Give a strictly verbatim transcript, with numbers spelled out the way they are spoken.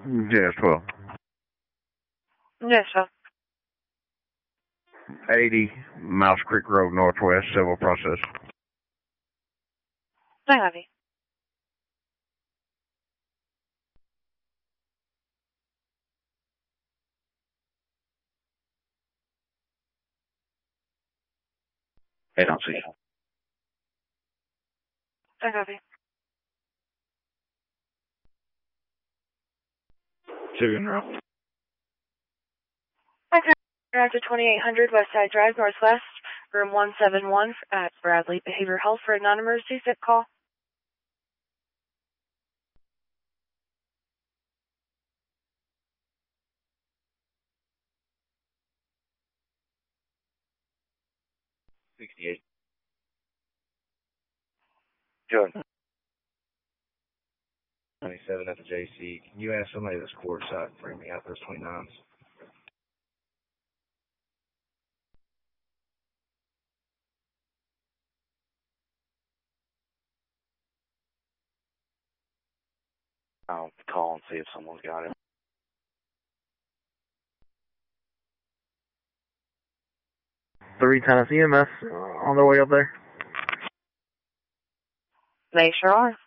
Yes, twelve. Yes, sir. eighty Mouse Creek Road Northwest, civil process. I have you. I don't see. I have you. Two in row. Okay. After twenty-eight hundred West Side Drive, Northwest, room one seven one at Bradley Behavioral Health for a non-emergency sick call. sixty-eight. Good. twenty-seven at the J C. Can you ask somebody that's courtside to bring me out those twenty-nines? I'll call and see if someone's got it. Three times E M S on their way up there. They sure are.